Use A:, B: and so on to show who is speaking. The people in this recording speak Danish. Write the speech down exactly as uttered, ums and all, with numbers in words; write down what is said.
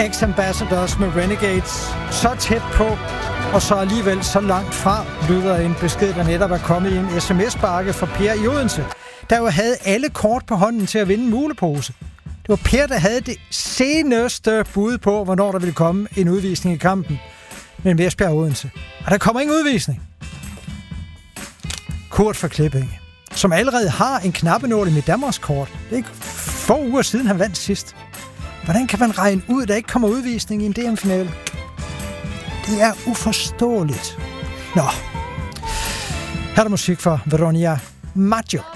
A: X-Ambassadors med Renegades. Så tæt på, og så alligevel så langt fra, lyder en besked, der netop er kommet i en sms-bakke fra Per i Odense, der jo havde alle kort på hånden til at vinde en mulepose. Det var Per, der havde det seneste bud på, hvornår der ville komme en udvisning i kampen mellem Esbjerg og Odense. Og der kommer ingen udvisning. Kurt fra Klippinge, som allerede har en knappenål i mit Danmarkskort. Det er ikke få uger siden, han vandt sidst. Hvordan kan man regne ud, at der ikke kommer udvisning i en D M-finale? Det er uforståeligt. Nå, her er der musik for Veronica Maggio.